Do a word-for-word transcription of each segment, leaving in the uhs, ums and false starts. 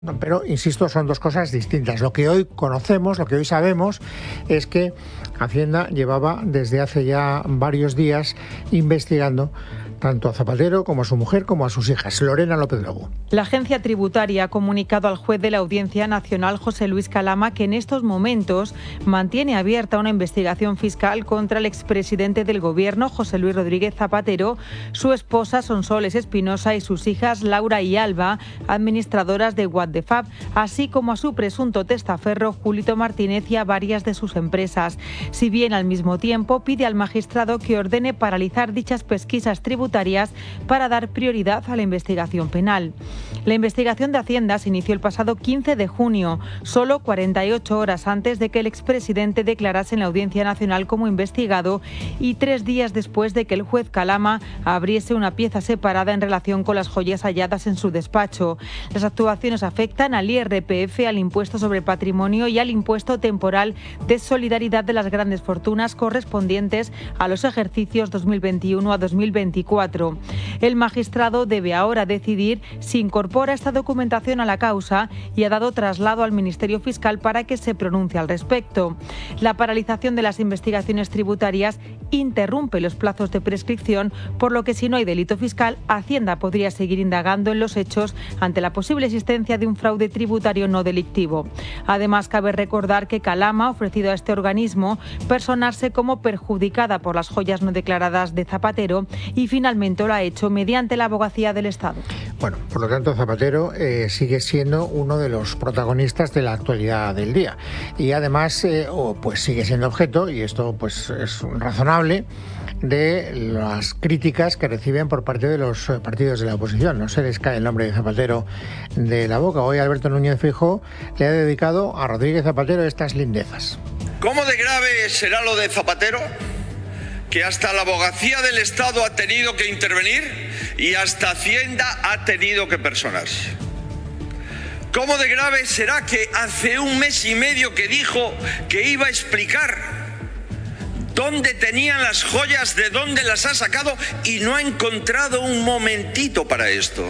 Pero, insisto, son dos cosas distintas. Lo que hoy conocemos, lo que hoy sabemos, es que Hacienda llevaba desde hace ya varios días investigando tanto a Zapatero como a su mujer como a sus hijas. Lorena López Lobo. La agencia tributaria ha comunicado al juez de la Audiencia Nacional, José Luis Calama, que en estos momentos mantiene abierta una investigación fiscal contra el expresidente del Gobierno, José Luis Rodríguez Zapatero, su esposa Sonsoles Espinosa y sus hijas Laura y Alba, administradoras de What the Fab, así como a su presunto testaferro Julito Martínez y a varias de sus empresas. Si bien al mismo tiempo pide al magistrado que ordene paralizar dichas pesquisas tributarias para dar prioridad a la investigación penal. La investigación de Hacienda se inició el pasado quince de junio, solo cuarenta y ocho horas antes de que el expresidente declarase en la Audiencia Nacional como investigado y tres días después de que el juez Calama abriese una pieza separada en relación con las joyas halladas en su despacho. Las actuaciones afectan al I R P F, al impuesto sobre patrimonio y al impuesto temporal de solidaridad de las grandes fortunas correspondientes a los ejercicios dos mil veintiuno a dos mil veinticuatro. El magistrado debe ahora decidir si incorpora esta documentación a la causa y ha dado traslado al Ministerio Fiscal para que se pronuncie al respecto. La paralización de las investigaciones tributarias interrumpe los plazos de prescripción, por lo que si no hay delito fiscal, Hacienda podría seguir indagando en los hechos ante la posible existencia de un fraude tributario no delictivo. Además, cabe recordar que Calama ha ofrecido a este organismo personarse como perjudicada por las joyas no declaradas de Zapatero y finalmente lo ha hecho mediante la abogacía del Estado. Bueno, por lo tanto, Zapatero eh, sigue siendo uno de los protagonistas de la actualidad del día y además eh, oh, pues sigue siendo objeto, y esto pues es razonable, de las críticas que reciben por parte de los partidos de la oposición. No se les cae el nombre de Zapatero de la boca. Hoy Alberto Núñez Feijóo le ha dedicado a Rodríguez Zapatero estas lindezas. ¿Cómo de grave será lo de Zapatero? Que hasta la abogacía del Estado ha tenido que intervenir y hasta Hacienda ha tenido que personarse. ¿Cómo de grave será que hace un mes y medio que dijo que iba a explicar dónde tenían las joyas, de dónde las ha sacado y no ha encontrado un momentito para esto?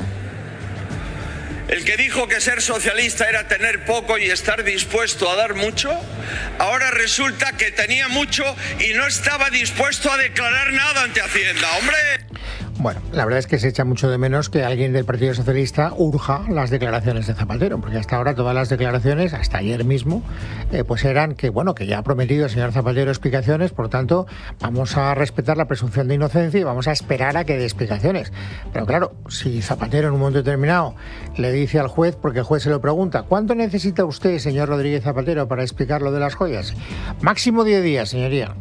El que dijo que ser socialista era tener poco y estar dispuesto a dar mucho, ahora resulta que tenía mucho y no estaba dispuesto a declarar nada ante Hacienda. ¡Hombre! Bueno, la verdad es que se echa mucho de menos que alguien del Partido Socialista urja las declaraciones de Zapatero, porque hasta ahora todas las declaraciones, hasta ayer mismo, eh, pues eran que, bueno, que ya ha prometido el señor Zapatero explicaciones, por lo tanto, vamos a respetar la presunción de inocencia y vamos a esperar a que dé explicaciones. Pero claro, si Zapatero en un momento determinado le dice al juez, porque el juez se lo pregunta, ¿cuánto necesita usted, señor Rodríguez Zapatero, para explicar lo de las joyas? Máximo diez días, señoría.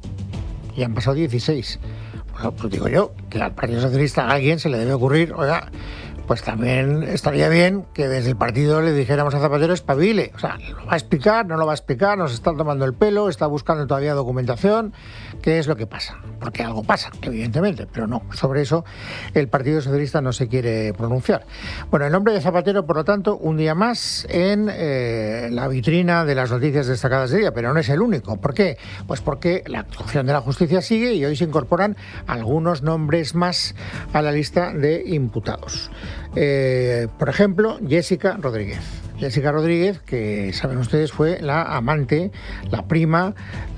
Y han pasado dieciséis. Bueno, pues digo yo, que al Partido Socialista a alguien se le debe ocurrir, oiga, pues también estaría bien que desde el partido le dijéramos a Zapatero espabile. O sea, ¿lo va a explicar? ¿No lo va a explicar? ¿Nos está tomando el pelo? ¿Está buscando todavía documentación? ¿Qué es lo que pasa? Porque algo pasa, evidentemente, pero no. Sobre eso el Partido Socialista no se quiere pronunciar. Bueno, el nombre de Zapatero, por lo tanto, un día más en eh, la vitrina de las noticias destacadas de día, pero no es el único. ¿Por qué? Pues porque la actuación de la justicia sigue y hoy se incorporan algunos nombres más a la lista de imputados. Eh, por ejemplo, Jessica Rodríguez. Jessica Rodríguez, que saben ustedes fue la amante, la prima,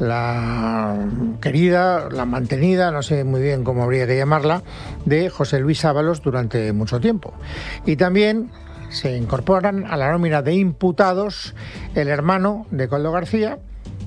la querida, la mantenida, no sé muy bien cómo habría que llamarla, de José Luis Ábalos durante mucho tiempo. Y también se incorporan a la nómina de imputados el hermano de Koldo García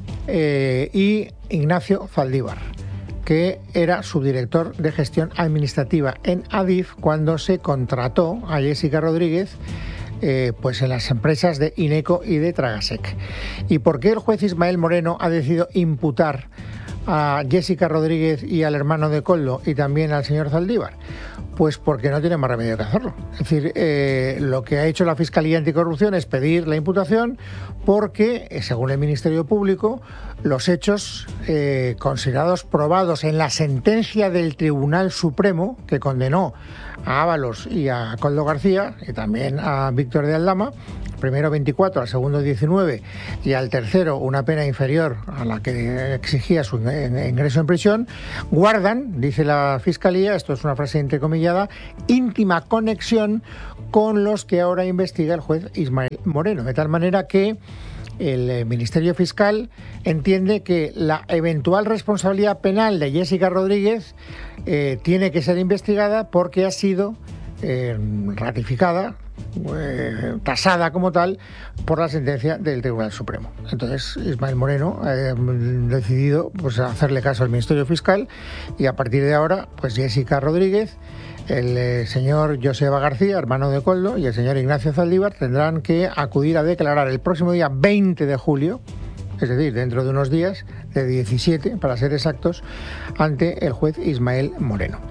eh, y Ignacio Zaldívar, que era subdirector de gestión administrativa en Adif cuando se contrató a Jessica Rodríguez eh, pues en las empresas de Ineco y de Tragasec. ¿Y por qué el juez Ismael Moreno ha decidido imputar a Jessica Rodríguez y al hermano de Koldo y también al señor Zaldívar? Pues porque no tiene más remedio que hacerlo. Es decir, eh, lo que ha hecho la Fiscalía Anticorrupción es pedir la imputación porque, eh, según el Ministerio Público, los hechos eh, considerados probados en la sentencia del Tribunal Supremo que condenó a Ábalos y a Koldo García y también a Víctor de Aldama, primero veinticuatro, al segundo diecinueve y al tercero una pena inferior a la que exigía su ingreso en prisión, guardan, dice la Fiscalía, esto es una frase entrecomillada, subrayada íntima conexión con los que ahora investiga el juez Ismael Moreno, de tal manera que el Ministerio Fiscal entiende que la eventual responsabilidad penal de Jessica Rodríguez eh, tiene que ser investigada porque ha sido eh, ratificada, eh, tasada como tal, por la sentencia del Tribunal Supremo. Entonces Ismael Moreno ha eh, decidido pues, hacerle caso al Ministerio Fiscal y a partir de ahora pues Jessica Rodríguez, el eh, señor Joseba García, hermano de Koldo, y el señor Ignacio Zaldívar tendrán que acudir a declarar el próximo día veinte de julio, es decir, dentro de unos días, de diecisiete para ser exactos, ante el juez Ismael Moreno.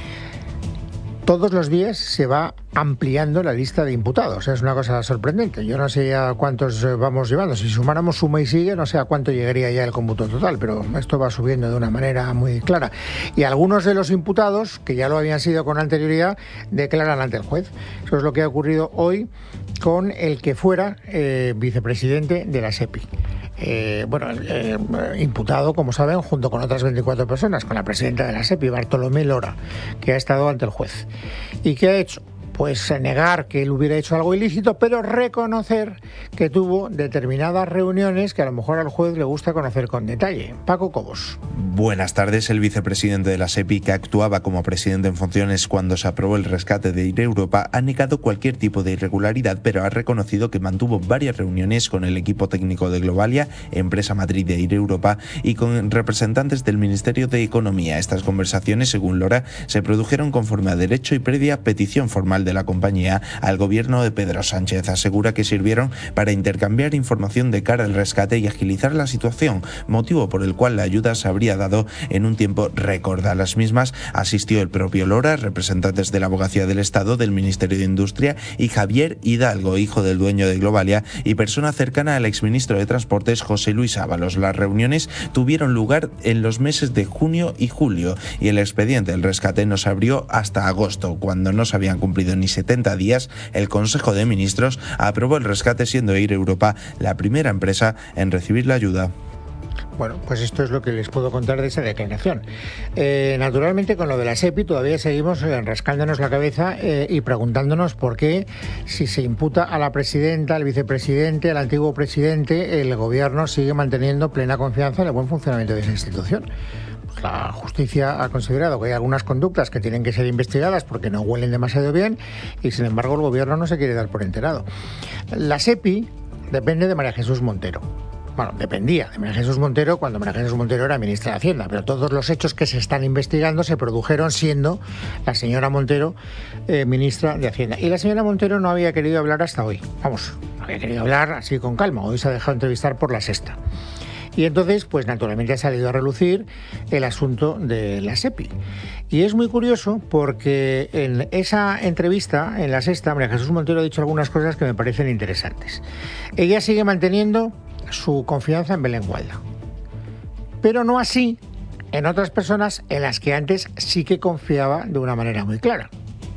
Todos los días se va ampliando la lista de imputados. Es una cosa sorprendente. Yo no sé a cuántos vamos llevando. Si sumáramos suma y sigue, no sé a cuánto llegaría ya el cómputo total, pero esto va subiendo de una manera muy clara. Y algunos de los imputados, que ya lo habían sido con anterioridad, declaran ante el juez. Eso es lo que ha ocurrido hoy con el que fuera eh, vicepresidente de la SEPI. Eh, bueno, eh, imputado, como saben, junto con otras veinticuatro personas, con la presidenta de la SEPI, Bartolomé Lora, que ha estado ante el juez. ¿Y qué ha hecho? Pues negar que él hubiera hecho algo ilícito, pero reconocer que tuvo determinadas reuniones que a lo mejor al juez le gusta conocer con detalle. Paco Cobos. Buenas tardes. El vicepresidente de la SEPI, que actuaba como presidente en funciones cuando se aprobó el rescate de Air Europa, ha negado cualquier tipo de irregularidad, pero ha reconocido que mantuvo varias reuniones con el equipo técnico de Globalia, empresa matriz de Air Europa, y con representantes del Ministerio de Economía. Estas conversaciones, según Lora, se produjeron conforme a derecho y previa petición formal de la compañía al gobierno de Pedro Sánchez. Asegura que sirvieron para intercambiar información de cara al rescate y agilizar la situación, motivo por el cual la ayuda se habría dado en un tiempo récord. A las mismas asistió el propio Lora, representantes de la Abogacía del Estado, del Ministerio de Industria y Javier Hidalgo, hijo del dueño de Globalia y persona cercana al exministro de Transportes José Luis Ábalos. Las reuniones tuvieron lugar en los meses de junio y julio y el expediente del rescate no se abrió hasta agosto. Cuando no se habían cumplido ni setenta días, el Consejo de Ministros aprobó el rescate, siendo Air Europa la primera empresa en recibir la ayuda. Bueno, pues esto es lo que les puedo contar de esa declaración. Eh, naturalmente, con lo de la SEPI todavía seguimos eh, rascándonos la cabeza eh, y preguntándonos por qué, si se imputa a la presidenta, al vicepresidente, al antiguo presidente, el gobierno sigue manteniendo plena confianza en el buen funcionamiento de esa institución. La justicia ha considerado que hay algunas conductas que tienen que ser investigadas porque no huelen demasiado bien y, sin embargo, el gobierno no se quiere dar por enterado. La SEPI depende de María Jesús Montero. Bueno, dependía de María Jesús Montero cuando María Jesús Montero era ministra de Hacienda, pero todos los hechos que se están investigando se produjeron siendo la señora Montero eh, ministra de Hacienda. Y la señora Montero no había querido hablar hasta hoy. Vamos, no había querido hablar así con calma. Hoy se ha dejado entrevistar por La Sexta. Y entonces, pues naturalmente ha salido a relucir el asunto de la SEPI. Y es muy curioso porque en esa entrevista, en La Sexta, María Jesús Montero ha dicho algunas cosas que me parecen interesantes. Ella sigue manteniendo su confianza en Belén Gualda, pero no así en otras personas en las que antes sí que confiaba de una manera muy clara.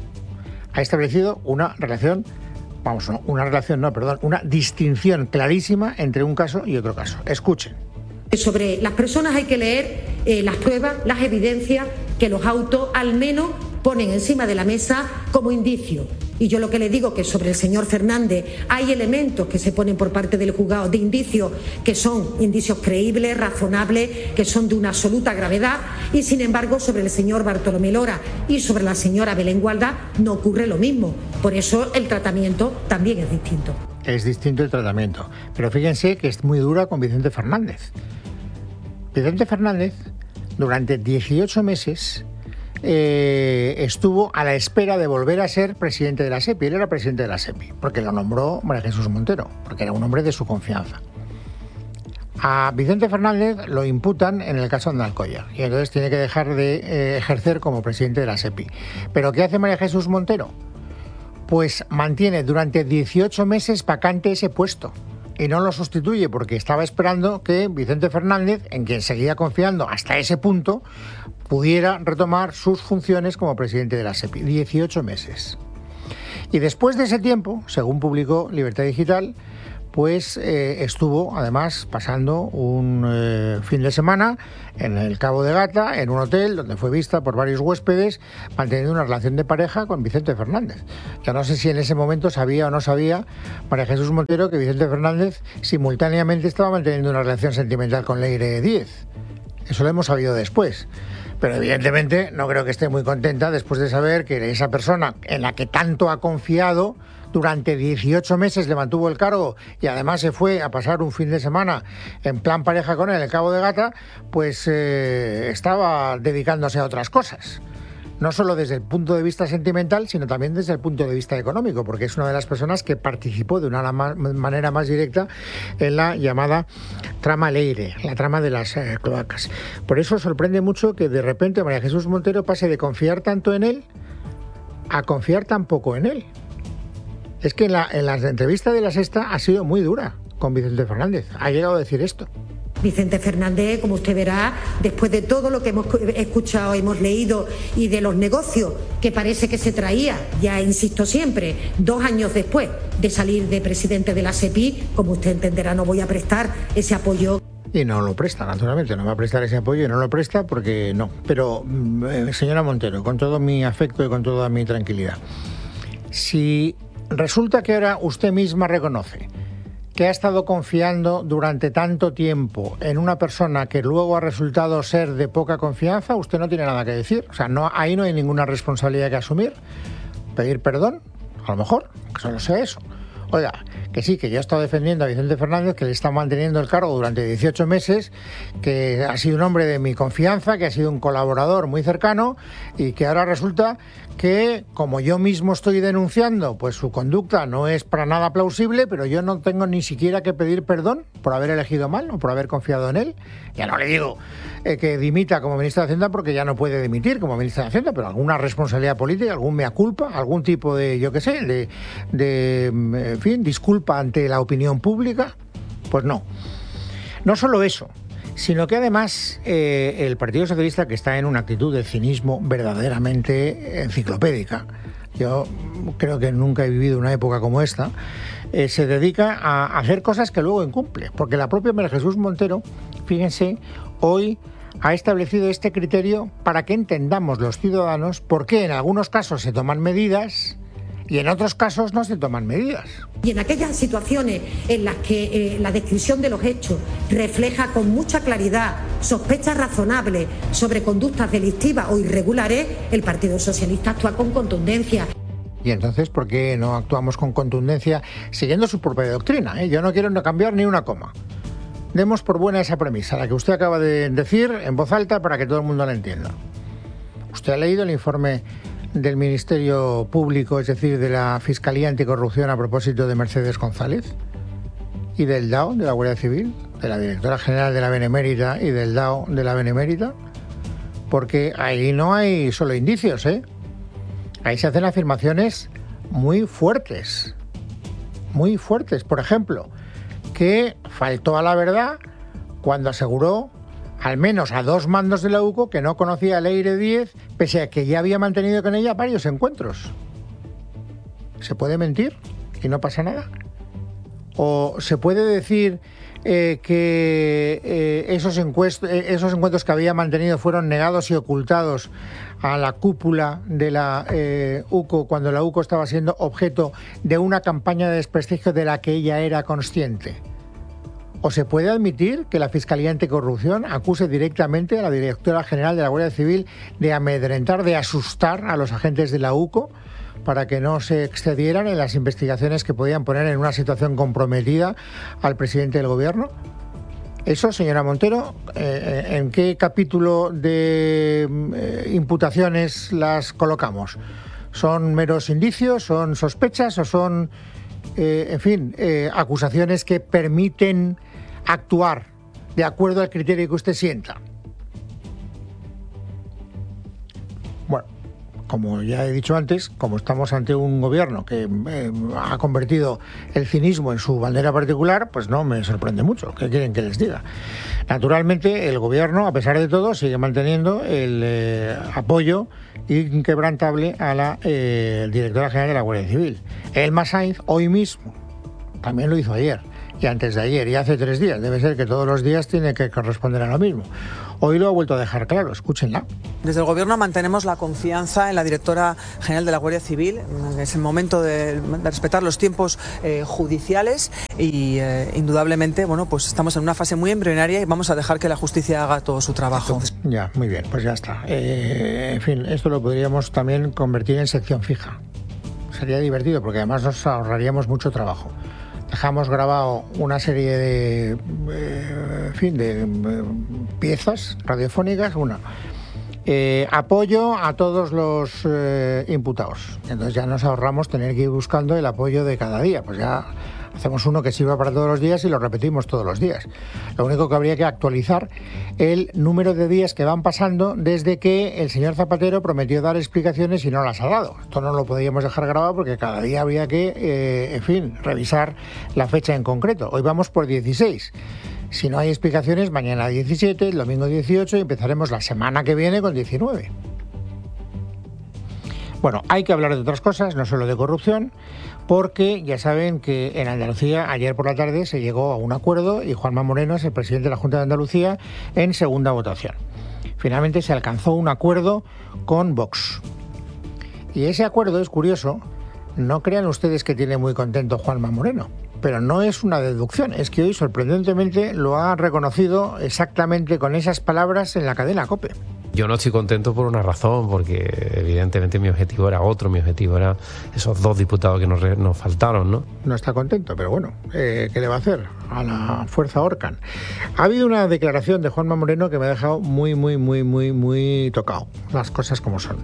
Ha establecido una relación, vamos, no, una relación, no, perdón, una distinción clarísima entre un caso y otro caso. Escuchen. Sobre las personas hay que leer eh, las pruebas, las evidencias que los autos al menos ponen encima de la mesa como indicio. Y yo lo que le digo que sobre el señor Fernández hay elementos que se ponen por parte del juzgado de indicios que son indicios creíbles, razonables, que son de una absoluta gravedad, y sin embargo sobre el señor Bartolomé Lora y sobre la señora Belén Gualda no ocurre lo mismo. Por eso el tratamiento también es distinto. Es distinto el tratamiento. Pero fíjense que es muy dura con Vicente Fernández. Vicente Fernández, durante dieciocho meses, eh, estuvo a la espera de volver a ser presidente de la SEPI. Él era presidente de la SEPI, porque lo nombró María Jesús Montero, porque era un hombre de su confianza. A Vicente Fernández lo imputan en el caso Andalcoya y entonces tiene que dejar de eh, ejercer como presidente de la SEPI. ¿Pero qué hace María Jesús Montero? Pues mantiene durante dieciocho meses vacante ese puesto y no lo sustituye porque estaba esperando que Vicente Fernández, en quien seguía confiando hasta ese punto, pudiera retomar sus funciones como presidente de la SEPI. dieciocho meses. Y después de ese tiempo, según publicó Libertad Digital, pues eh, estuvo además pasando un eh, fin de semana en el Cabo de Gata, en un hotel donde fue vista por varios huéspedes manteniendo una relación de pareja con Vicente Fernández. Yo no sé si en ese momento sabía o no sabía María Jesús Montero que Vicente Fernández simultáneamente estaba manteniendo una relación sentimental con Leire Díez. Eso lo hemos sabido después. Pero evidentemente no creo que esté muy contenta después de saber que esa persona en la que tanto ha confiado durante dieciocho meses le mantuvo el cargo y además se fue a pasar un fin de semana en plan pareja con él en el Cabo de Gata, pues eh, estaba dedicándose a otras cosas. No solo desde el punto de vista sentimental, sino también desde el punto de vista económico, porque es una de las personas que participó de una manera más directa en la llamada trama Leire, la trama de las eh, cloacas. Por eso sorprende mucho que de repente María Jesús Montero pase de confiar tanto en él a confiar tan poco en él. Es que en la, en las entrevistas de La Sexta ha sido muy dura con Vicente Fernández. Ha llegado a decir esto. Vicente Fernández, como usted verá, después de todo lo que hemos escuchado, hemos leído y de los negocios que parece que se traía, ya insisto siempre, dos años después de salir de presidente de la SEPI, como usted entenderá, no voy a prestar ese apoyo. Y no lo presta, naturalmente, no va a prestar ese apoyo y no lo presta porque no. Pero, eh, señora Montero, con todo mi afecto y con toda mi tranquilidad, si resulta que ahora usted misma reconoce que ha estado confiando durante tanto tiempo en una persona que luego ha resultado ser de poca confianza, usted no tiene nada que decir. O sea, no, ahí no hay ninguna responsabilidad que asumir. Pedir perdón, a lo mejor, que solo sea eso. Oiga, que sí, que yo he estado defendiendo a Vicente Fernández, que le está manteniendo el cargo durante dieciocho meses, que ha sido un hombre de mi confianza, que ha sido un colaborador muy cercano y que ahora resulta que, como yo mismo estoy denunciando, pues su conducta no es para nada plausible, pero yo no tengo ni siquiera que pedir perdón por haber elegido mal o por haber confiado en él. Ya no le digo eh, que dimita como ministro de Hacienda porque ya no puede dimitir como ministro de Hacienda, pero alguna responsabilidad política, algún mea culpa, algún tipo de, yo qué sé, de, de, en fin, disculpa ante la opinión pública, pues no. No solo eso, sino que además eh, el Partido Socialista, que está en una actitud de cinismo verdaderamente enciclopédica, yo creo que nunca he vivido una época como esta, eh, se dedica a hacer cosas que luego incumple, porque la propia María Jesús Montero, fíjense, hoy ha establecido este criterio para que entendamos los ciudadanos por qué en algunos casos se toman medidas y en otros casos no se toman medidas. Y en aquellas situaciones en las que eh, la descripción de los hechos refleja con mucha claridad sospechas razonables sobre conductas delictivas o irregulares, el Partido Socialista actúa con contundencia. Y entonces, ¿por qué no actuamos con contundencia siguiendo su propia doctrina? ¿eh? Yo no quiero no cambiar ni una coma. Demos por buena esa premisa, la que usted acaba de decir en voz alta para que todo el mundo la entienda. ¿Usted ha leído el informe del Ministerio Público, es decir, de la Fiscalía Anticorrupción a propósito de Mercedes González y del D A O, de la Guardia Civil, de la Directora General de la Benemérita y del D A O de la Benemérita? Porque ahí no hay solo indicios, ¿eh? Ahí se hacen afirmaciones muy fuertes, muy fuertes. Por ejemplo, que faltó a la verdad cuando aseguró al menos a dos mandos de la U C O que no conocía a Leire Díez, pese a que ya había mantenido con ella varios encuentros. ¿Se puede mentir y no pasa nada? ¿O se puede decir eh, que eh, esos, encuest- eh, esos encuentros que había mantenido fueron negados y ocultados a la cúpula de la eh, U C O cuando la U C O estaba siendo objeto de una campaña de desprestigio de la que ella era consciente? ¿O se puede admitir que la Fiscalía Anticorrupción acuse directamente a la Directora General de la Guardia Civil de amedrentar, de asustar a los agentes de la U C O para que no se excedieran en las investigaciones que podían poner en una situación comprometida al presidente del Gobierno? Eso, señora Montero, eh, ¿en qué capítulo de eh, imputaciones las colocamos? ¿Son meros indicios, son sospechas o son, eh, en fin, eh, acusaciones que permiten actuar de acuerdo al criterio que usted sienta? Bueno, como ya he dicho antes, como estamos ante un gobierno que eh, ha convertido el cinismo en su bandera particular, pues no me sorprende mucho. ¿Qué quieren que les diga? Naturalmente, el gobierno, a pesar de todo, sigue manteniendo el eh, apoyo inquebrantable a la eh, Directora General de la Guardia Civil. Elma Sainz, hoy mismo, también lo hizo ayer, y antes de ayer y hace tres días. Debe ser que todos los días tiene que corresponder a lo mismo. Hoy lo ha vuelto a dejar claro, escúchenla. Desde el Gobierno mantenemos la confianza en la directora general de la Guardia Civil. Es el momento de, de respetar los tiempos eh, judiciales y eh, indudablemente, bueno, pues estamos en una fase muy embrionaria y vamos a dejar que la justicia haga todo su trabajo. Ya, muy bien, pues ya está. Eh, en fin, esto lo podríamos también convertir en sección fija. Sería divertido porque además nos ahorraríamos mucho trabajo. Dejamos grabado una serie de, eh, en fin, de eh, piezas radiofónicas. Una, eh, apoyo a todos los eh, imputados. Entonces ya nos ahorramos tener que ir buscando el apoyo de cada día. Pues ya hacemos uno que sirva para todos los días y lo repetimos todos los días. Lo único que habría que actualizar el número de días que van pasando desde que el señor Zapatero prometió dar explicaciones y no las ha dado. Esto no lo podíamos dejar grabado porque cada día habría que, eh, en fin, revisar la fecha en concreto. Hoy vamos por dieciséis. Si no hay explicaciones, mañana diecisiete, el domingo dieciocho y empezaremos la semana que viene con diecinueve. Bueno, hay que hablar de otras cosas, no solo de corrupción, porque ya saben que en Andalucía ayer por la tarde se llegó a un acuerdo y Juanma Moreno es el presidente de la Junta de Andalucía en segunda votación. Finalmente se alcanzó un acuerdo con Vox. Y ese acuerdo es curioso, no crean ustedes que tiene muy contento Juanma Moreno, pero no es una deducción, es que hoy sorprendentemente lo ha reconocido exactamente con esas palabras en la cadena COPE. Yo no estoy contento por una razón, porque evidentemente mi objetivo era otro, mi objetivo era esos dos diputados que nos, nos faltaron, ¿no? No está contento, pero bueno, eh, ¿qué le va a hacer? A la fuerza ahorcan. Ha habido una declaración de Juanma Moreno que me ha dejado muy, muy, muy, muy, muy tocado, las cosas como son.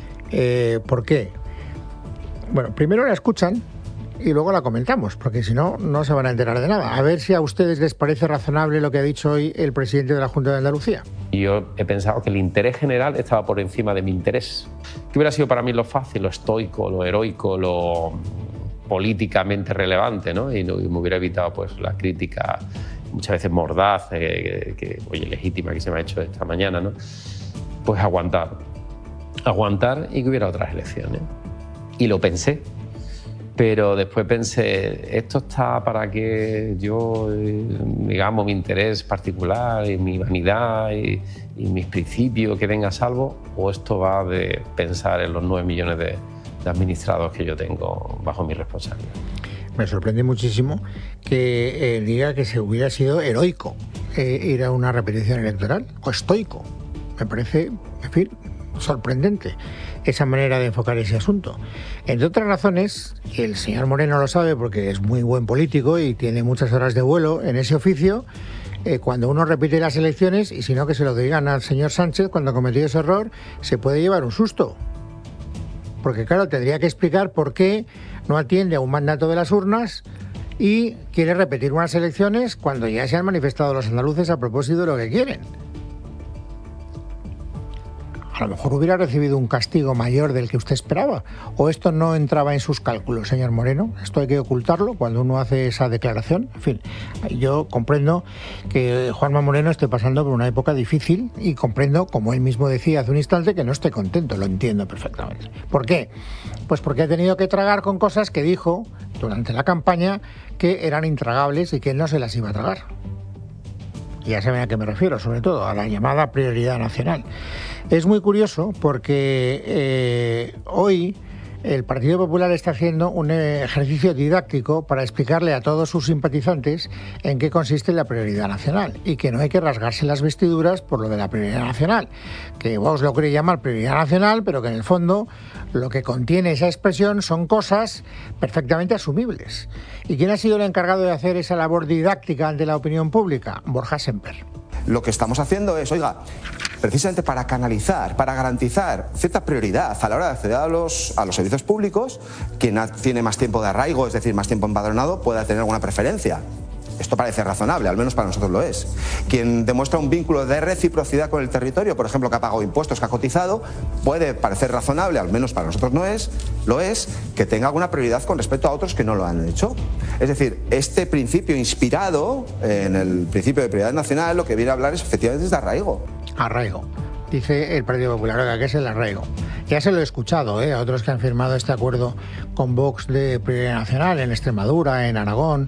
Eh, ¿Por qué? Bueno, primero la escuchan y luego la comentamos, porque si no, no se van a enterar de nada. A ver si a ustedes les parece razonable lo que ha dicho hoy el presidente de la Junta de Andalucía. Yo he pensado que el interés general estaba por encima de mi interés. ¿Qué hubiera sido para mí lo fácil, lo estoico, lo heroico, lo políticamente relevante, ¿no? Y, no, y me hubiera evitado pues la crítica muchas veces mordaz, eh, que, oye, legítima que se me ha hecho esta mañana, ¿no? Pues aguantar. Aguantar y que hubiera otras elecciones. Y lo pensé. Pero después pensé, esto está para que yo, digamos, mi interés particular y mi vanidad y, y mis principios queden a salvo, o esto va de pensar en los nueve millones de, de administrados que yo tengo bajo mi responsabilidad. Me sorprende muchísimo que eh, diga que se hubiera sido heroico eh, ir a una repetición electoral, o estoico. Me parece, en fin, sorprendente esa manera de enfocar ese asunto. Entre otras razones, y el señor Moreno lo sabe porque es muy buen político y tiene muchas horas de vuelo en ese oficio, eh, cuando uno repite las elecciones, y si no que se lo digan al señor Sánchez cuando cometió ese error, se puede llevar un susto. Porque claro, tendría que explicar por qué no atiende a un mandato de las urnas y quiere repetir unas elecciones cuando ya se han manifestado los andaluces a propósito de lo que quieren. A lo mejor hubiera recibido un castigo mayor del que usted esperaba. ¿O esto no entraba en sus cálculos, señor Moreno? Esto hay que ocultarlo cuando uno hace esa declaración. En fin, yo comprendo que Juanma Moreno esté pasando por una época difícil y comprendo, como él mismo decía hace un instante, que no esté contento. Lo entiendo perfectamente. ¿Por qué? Pues porque ha tenido que tragar con cosas que dijo durante la campaña que eran intragables y que él no se las iba a tragar. Y ya saben a qué me refiero, sobre todo a la llamada prioridad nacional. Es muy curioso porque eh, hoy el Partido Popular está haciendo un ejercicio didáctico para explicarle a todos sus simpatizantes en qué consiste la prioridad nacional y que no hay que rasgarse las vestiduras por lo de la prioridad nacional, que vos lo queréis llamar prioridad nacional, pero que en el fondo lo que contiene esa expresión son cosas perfectamente asumibles. ¿Y quién ha sido el encargado de hacer esa labor didáctica ante la opinión pública? Borja Semper. Lo que estamos haciendo es, oiga, precisamente para canalizar, para garantizar cierta prioridad a la hora de acceder a los, a los servicios públicos, quien tiene más tiempo de arraigo, es decir, más tiempo empadronado, pueda tener alguna preferencia. Esto parece razonable, al menos para nosotros lo es. Quien demuestra un vínculo de reciprocidad con el territorio, por ejemplo, que ha pagado impuestos, que ha cotizado, puede parecer razonable, al menos para nosotros no es, lo es, que tenga alguna prioridad con respecto a otros que no lo han hecho. Es decir, este principio inspirado en el principio de prioridad nacional, lo que viene a hablar es efectivamente de arraigo. Arraigo. Dice el Partido Popular, oiga, ¿qué es el arraigo? Ya se lo he escuchado, ¿eh? A otros que han firmado este acuerdo con Vox de prioridad nacional en Extremadura, en Aragón.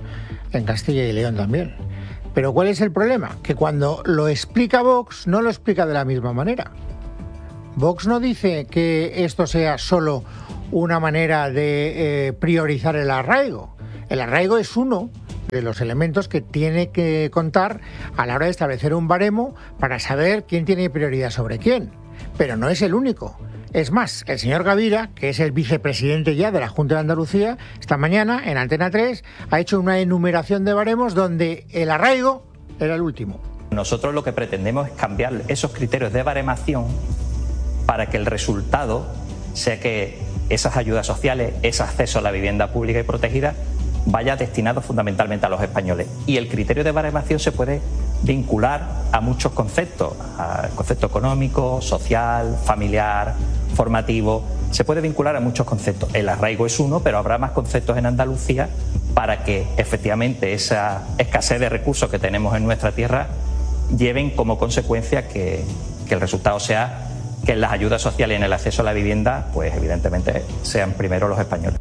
en Castilla y León también. Pero ¿cuál es el problema? Que cuando lo explica Vox, no lo explica de la misma manera. Vox no dice que esto sea solo una manera de eh, priorizar el arraigo. El arraigo es uno de los elementos que tiene que contar a la hora de establecer un baremo para saber quién tiene prioridad sobre quién. Pero no es el único. Es más, el señor Gavira, que es el vicepresidente ya de la Junta de Andalucía, esta mañana en Antena tres ha hecho una enumeración de baremos donde el arraigo era el último. Nosotros lo que pretendemos es cambiar esos criterios de baremación para que el resultado sea que esas ayudas sociales, ese acceso a la vivienda pública y protegida vaya destinado fundamentalmente a los españoles. Y el criterio de baremación se puede vincular a muchos conceptos, al concepto económico, social, familiar, formativo. Se puede vincular a muchos conceptos. El arraigo es uno, pero habrá más conceptos en Andalucía para que efectivamente esa escasez de recursos que tenemos en nuestra tierra lleven como consecuencia que, que el resultado sea que en las ayudas sociales y en el acceso a la vivienda, pues evidentemente sean primero los españoles.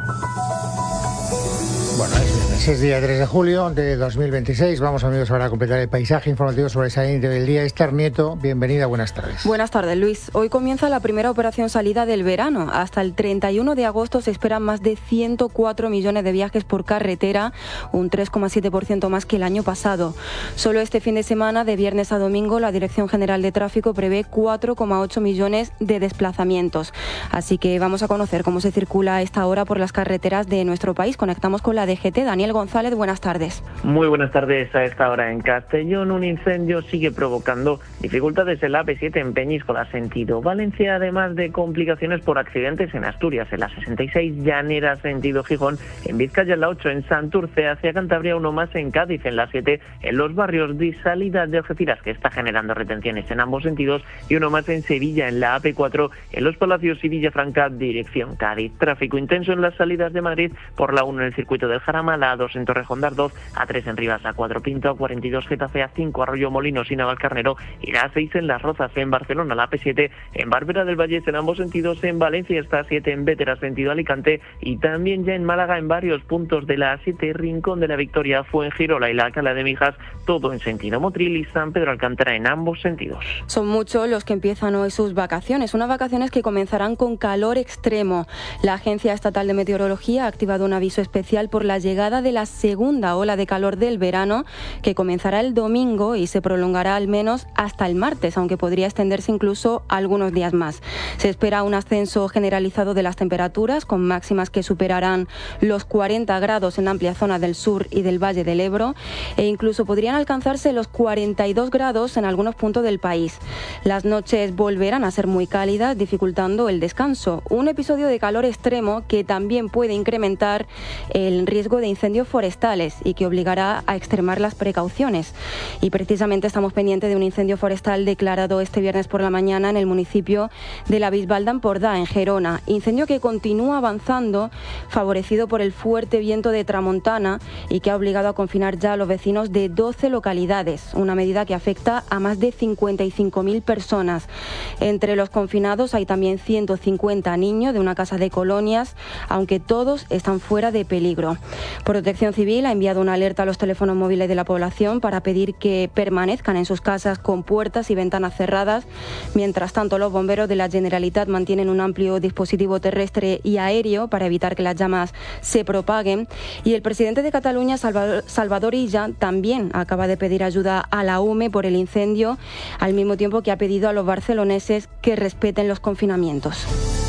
Bueno, es viernes, es día tres de julio de dos mil veintiséis. Vamos, amigos, ahora a completar el paisaje informativo sobresaliente del día. Esther Nieto, bienvenida, buenas tardes. Buenas tardes, Luis. Hoy comienza la primera operación salida del verano. Hasta el treinta y uno de agosto se esperan más de ciento cuatro millones de viajes por carretera, un tres coma siete por ciento más que el año pasado. Solo este fin de semana, de viernes a domingo, la Dirección General de Tráfico prevé cuatro coma ocho millones de desplazamientos. Así que vamos a conocer cómo se circula a esta hora por las carreteras de nuestro país. Conectamos con la D G T. Daniel González, buenas tardes. Muy buenas tardes. A esta hora en Castellón, un incendio sigue provocando dificultades en la A P siete en Peñíscola, sentido Valencia, además de complicaciones por accidentes en Asturias, en la sesenta y seis, Llanera, sentido Gijón, en Vizcaya, en la ocho, en Santurce, hacia Cantabria, uno más en Cádiz, en la siete, en los barrios de salida de Algeciras, que está generando retenciones en ambos sentidos, y uno más en Sevilla, en la A P cuatro, en Los Palacios y Villafranca, dirección Cádiz. Tráfico intenso en las salidas de Madrid, por la uno en el circuito del Jarama, la A dos en Torrejón de Ardoz, A tres en Rivas, A cuatro Pinto, A cuarenta y dos Getafe, A cinco Arroyo Molinos y Navalcarnero, y la A seis en Las Rozas, en Barcelona, la A P siete en Bárbara del Valle en ambos sentidos, en Valencia está A siete en Bétera, sentido Alicante, y también ya en Málaga en varios puntos de la A siete, Rincón de la Victoria, Fuengirola y la Cala de Mijas, todo en sentido Motril, y San Pedro Alcántara en ambos sentidos. Son muchos los que empiezan hoy sus vacaciones, unas vacaciones que comenzarán con calor extremo. La Agencia Estatal de Meteorología ha activado un aviso especial por la llegada de la segunda ola de calor del verano, que comenzará el domingo y se prolongará al menos hasta el martes, aunque podría extenderse incluso algunos días más. Se espera un ascenso generalizado de las temperaturas, con máximas que superarán los cuarenta grados en amplia zona del sur y del Valle del Ebro, e incluso podrían alcanzarse los cuarenta y dos grados en algunos puntos del país. Las noches volverán a ser muy cálidas, dificultando el descanso. Un episodio de calor extremo que también puede incrementar el riesgo de incendios forestales y que obligará a extremar las precauciones. Y precisamente estamos pendientes de un incendio forestal declarado este viernes por la mañana en el municipio de la Bisbal d'Empordà, en Gerona. Incendio que continúa avanzando, favorecido por el fuerte viento de tramontana, y que ha obligado a confinar ya a los vecinos de doce localidades, una medida que afecta a más de cincuenta y cinco mil personas. Entre los confinados hay también ciento cincuenta niños de una casa de colonias, aunque todos están fuera de peligro. Protección Civil ha enviado una alerta a los teléfonos móviles de la población para pedir que permanezcan en sus casas con puertas y ventanas cerradas. Mientras tanto, los bomberos de la Generalitat mantienen un amplio dispositivo terrestre y aéreo para evitar que las llamas se propaguen. Y el presidente de Cataluña, Salvador, Salvador Illa, también acaba de pedir ayuda a la U M E por el incendio, al mismo tiempo que ha pedido a los barceloneses que respeten los confinamientos.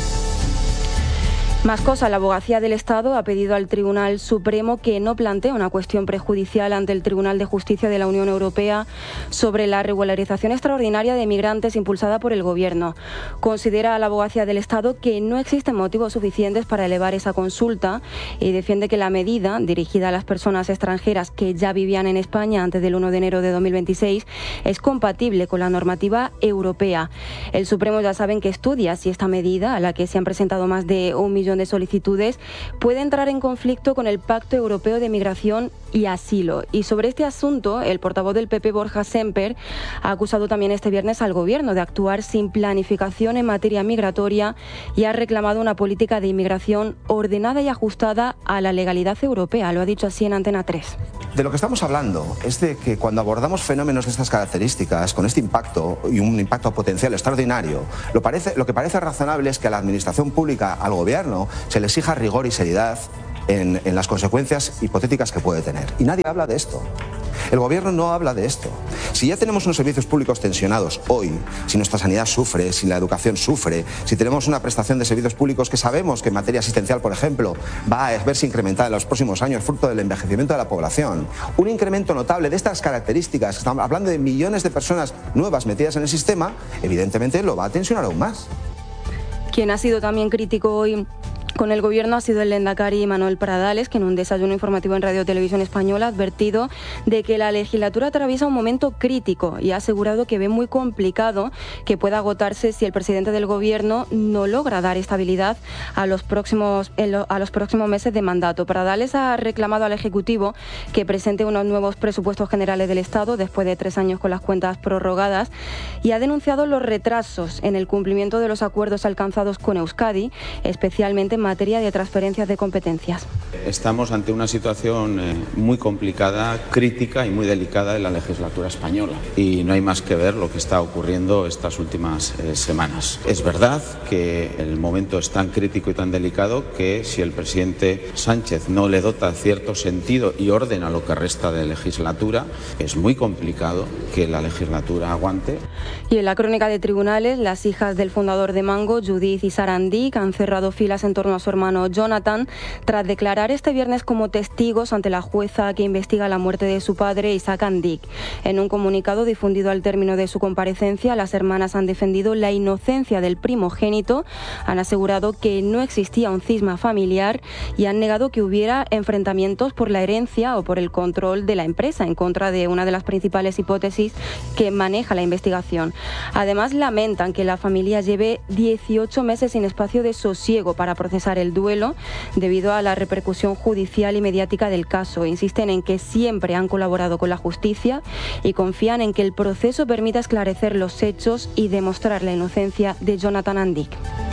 Más cosas, la Abogacía del Estado ha pedido al Tribunal Supremo que no plantee una cuestión prejudicial ante el Tribunal de Justicia de la Unión Europea sobre la regularización extraordinaria de migrantes impulsada por el Gobierno. Considera a la Abogacía del Estado que no existen motivos suficientes para elevar esa consulta y defiende que la medida, dirigida a las personas extranjeras que ya vivían en España antes del uno de enero de dos mil veintiséis, es compatible con la normativa europea. El Supremo, ya saben, que estudia si esta medida, a la que se han presentado más de un millón millón de solicitudes puede entrar en conflicto con el Pacto Europeo de Migración y Asilo. Y sobre este asunto, el portavoz del P P, Borja Semper, ha acusado también este viernes al Gobierno de actuar sin planificación en materia migratoria y ha reclamado una política de inmigración ordenada y ajustada a la legalidad europea. Lo ha dicho así en Antena tres. De lo que estamos hablando es de que cuando abordamos fenómenos de estas características, con este impacto y un impacto potencial extraordinario, lo, parece, lo que parece razonable es que a la administración pública, al Gobierno, se le exija rigor y seriedad en, en las consecuencias hipotéticas que puede tener. Y nadie habla de esto. El Gobierno no habla de esto. Si ya tenemos unos servicios públicos tensionados hoy, si nuestra sanidad sufre, si la educación sufre, si tenemos una prestación de servicios públicos que sabemos que en materia asistencial, por ejemplo, va a verse incrementada en los próximos años fruto del envejecimiento de la población, un incremento notable de estas características, estamos hablando de millones de personas nuevas metidas en el sistema, evidentemente lo va a tensionar aún más. Quien ha sido también crítico hoy con el Gobierno ha sido el lehendakari Manuel Pradales, que en un desayuno informativo en Radio Televisión Española ha advertido de que la legislatura atraviesa un momento crítico y ha asegurado que ve muy complicado que pueda agotarse si el presidente del Gobierno no logra dar estabilidad a los próximos, a los próximos meses de mandato. Pradales ha reclamado al Ejecutivo que presente unos nuevos presupuestos generales del Estado después de tres años con las cuentas prorrogadas y ha denunciado los retrasos en el cumplimiento de los acuerdos alcanzados con Euskadi, especialmente en materia de transferencias de competencias. Estamos ante una situación eh, muy complicada, crítica y muy delicada de la legislatura española y no hay más que ver lo que está ocurriendo estas últimas eh, semanas. Es verdad que el momento es tan crítico y tan delicado que si el presidente Sánchez no le dota cierto sentido y orden a lo que resta de legislatura, es muy complicado que la legislatura aguante. Y en la crónica de tribunales, las hijas del fundador de Mango, Judith y Sarandí, han cerrado filas en torno a su hermano Jonathan tras declarar este viernes como testigos ante la jueza que investiga la muerte de su padre, Isaac Andic. En un comunicado difundido al término de su comparecencia, las hermanas han defendido la inocencia del primogénito, han asegurado que no existía un cisma familiar y han negado que hubiera enfrentamientos por la herencia o por el control de la empresa, en contra de una de las principales hipótesis que maneja la investigación. Además, lamentan que la familia lleve dieciocho meses sin espacio de sosiego para procesar el duelo debido a la repercusión judicial y mediática del caso. Insisten en que siempre han colaborado con la justicia y confían en que el proceso permita esclarecer los hechos y demostrar la inocencia de Jonathan Andic.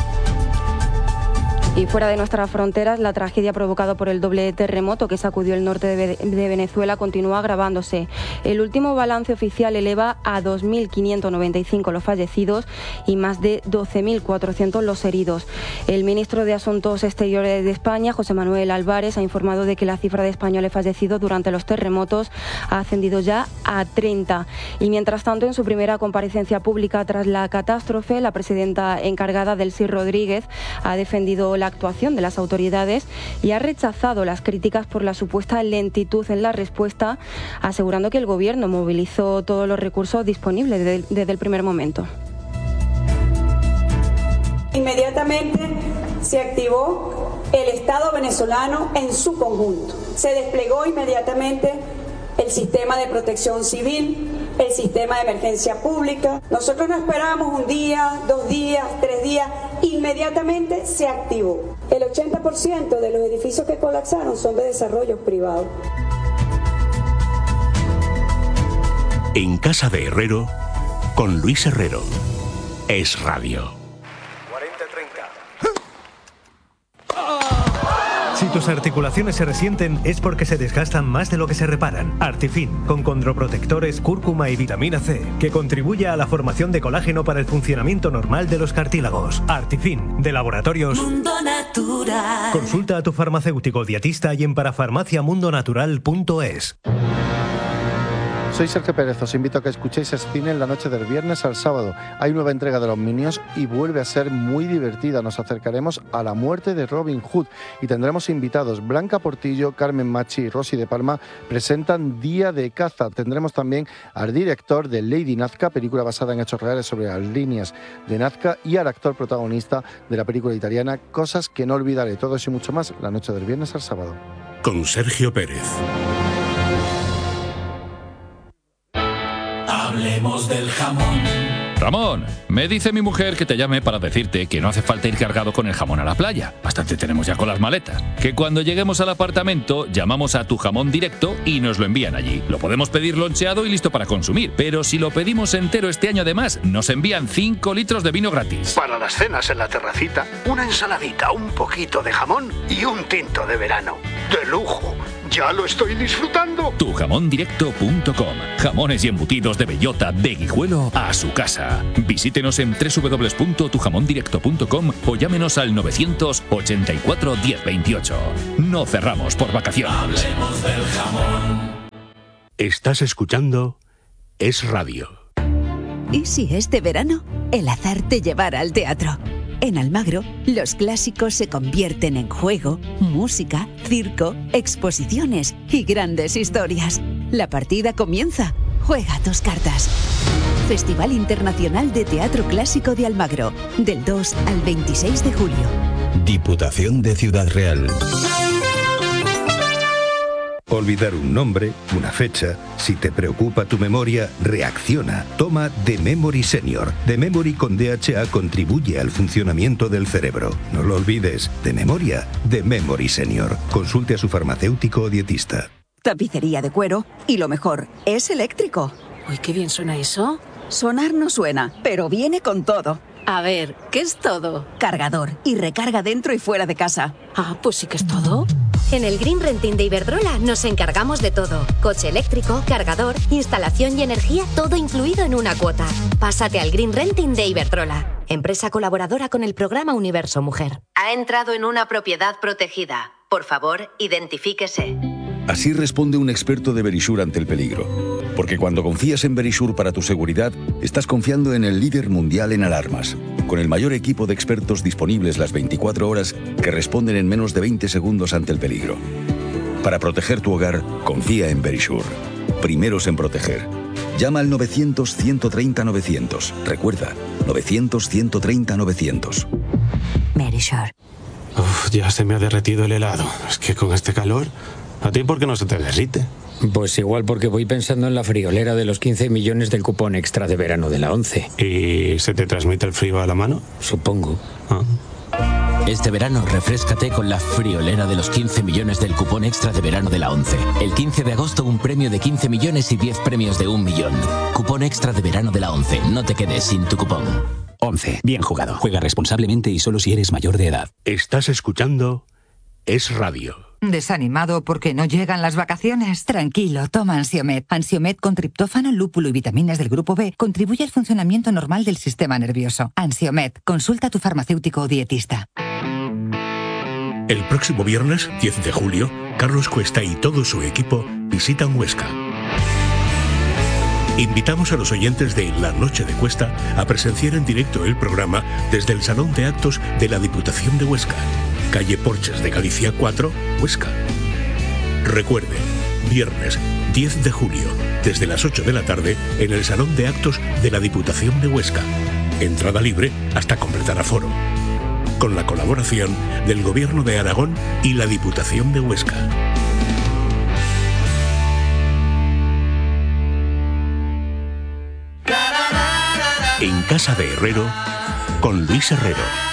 Y fuera de nuestras fronteras, la tragedia provocada por el doble terremoto que sacudió el norte de, de Venezuela continúa agravándose. El último balance oficial eleva a dos mil quinientos noventa y cinco los fallecidos y más de doce mil cuatrocientos los heridos. El ministro de Asuntos Exteriores de España, José Manuel Álvarez, ha informado de que la cifra de españoles fallecidos durante los terremotos ha ascendido ya a treinta. Y mientras tanto, en su primera comparecencia pública tras la catástrofe, la presidenta encargada, Delcy Rodríguez, ha defendido la actuación de las autoridades y ha rechazado las críticas por la supuesta lentitud en la respuesta, asegurando que el Gobierno movilizó todos los recursos disponibles desde, desde el primer momento. Inmediatamente se activó el Estado venezolano en su conjunto. Se desplegó inmediatamente el sistema de protección civil, el sistema de emergencia pública. Nosotros no esperamos un día, dos días, tres días, inmediatamente se activó. El ochenta por ciento de los edificios que colapsaron son de desarrollos privados. En Casa de Herrero, con Luis Herrero, Es Radio. Si tus articulaciones se resienten es porque se desgastan más de lo que se reparan. Artifin, con condroprotectores, cúrcuma y vitamina C, que contribuye a la formación de colágeno para el funcionamiento normal de los cartílagos. Artifin, de Laboratorios Mundo Natural. Consulta a tu farmacéutico dietista y en parafarmacia mundo natural punto es. Soy Sergio Pérez, os invito a que escuchéis Cine en la noche del viernes al sábado. Hay nueva entrega de Los Minions y vuelve a ser muy divertida. Nos acercaremos a la muerte de Robin Hood y tendremos invitados. Blanca Portillo, Carmen Machi y Rosy de Palma presentan Día de Caza. Tendremos también al director de Lady Nazca, película basada en hechos reales sobre las líneas de Nazca, y al actor protagonista de la película italiana Cosas que no olvidaré. Todo eso y mucho más la noche del viernes al sábado. Con Sergio Pérez. Hablemos del jamón. Ramón, me dice mi mujer que te llame para decirte que no hace falta ir cargado con el jamón a la playa. Bastante tenemos ya con las maletas. Que cuando lleguemos al apartamento llamamos a Tu Jamón Directo y nos lo envían allí. Lo podemos pedir loncheado y listo para consumir. Pero si lo pedimos entero este año además, nos envían cinco litros de vino gratis. Para las cenas en la terracita, una ensaladita, un poquito de jamón y un tinto de verano. ¡De lujo! ¡Ya lo estoy disfrutando! tu jamón directo punto com. Jamones y embutidos de bellota, de Guijuelo a su casa. Visítenos en doble u doble u doble u punto tu jamón directo punto com o llámenos al novecientos ochenta y cuatro diez veintiocho. No cerramos por vacaciones. Hablemos del jamón. Estás escuchando Es Radio. ¿Y si este verano el azar te llevara al teatro? En Almagro, los clásicos se convierten en juego, música, circo, exposiciones y grandes historias. La partida comienza. Juega tus cartas. Festival Internacional de Teatro Clásico de Almagro, del dos al veintiséis de julio. Diputación de Ciudad Real. Olvidar un nombre, una fecha. Si te preocupa tu memoria, reacciona. Toma The Memory Senior. The Memory con D H A contribuye al funcionamiento del cerebro. No lo olvides. De memoria, The Memory Senior. Consulte a su farmacéutico o dietista. Tapicería de cuero y lo mejor, es eléctrico. Uy, qué bien suena eso. Sonar no suena, pero viene con todo. A ver, ¿qué es todo? Cargador y recarga dentro y fuera de casa. Ah, pues sí que es todo. En el Green Renting de Iberdrola nos encargamos de todo. Coche eléctrico, cargador, instalación y energía, todo incluido en una cuota. Pásate al Green Renting de Iberdrola, empresa colaboradora con el programa Universo Mujer. Ha entrado en una propiedad protegida. Por favor, identifíquese. Así responde un experto de Verisure ante el peligro. Porque cuando confías en Verisure para tu seguridad, estás confiando en el líder mundial en alarmas, con el mayor equipo de expertos disponibles las veinticuatro horas que responden en menos de veinte segundos ante el peligro. Para proteger tu hogar, confía en Verisure. Primeros en proteger. Llama al novecientos, ciento treinta, novecientos. Recuerda, novecientos, ciento treinta, novecientos. Verisure. Uf, ya se me ha derretido el helado. Es que con este calor... ¿A ti por qué no se te derrite? Pues igual porque voy pensando en la friolera de los quince millones del cupón extra de verano de la ONCE. ¿Y se te transmite el frío a la mano? Supongo. Ah. Este verano refréscate con la friolera de los quince millones del cupón extra de verano de la ONCE. El quince de agosto un premio de quince millones y diez premios de un millón. Cupón extra de verano de la ONCE. No te quedes sin tu cupón. ONCE. Bien jugado. Juega responsablemente y solo si eres mayor de edad. Estás escuchando Es Radio. ¿Desanimado porque no llegan las vacaciones? Tranquilo, toma Ansiomet. Ansiomet con triptófano, lúpulo y vitaminas del grupo B contribuye al funcionamiento normal del sistema nervioso. Ansiomet, consulta a tu farmacéutico o dietista. El próximo viernes, diez de julio, Carlos Cuesta y todo su equipo visitan Huesca. Invitamos a los oyentes de La Noche de Cuesta a presenciar en directo el programa desde el Salón de Actos de la Diputación de Huesca, calle Porches de Galicia cuatro, Huesca. Recuerde, viernes diez de julio, desde las ocho de la tarde, en el Salón de Actos de la Diputación de Huesca. Entrada libre hasta completar aforo. Con la colaboración del Gobierno de Aragón y la Diputación de Huesca. En Casa de Herrero, con Luis Herrero.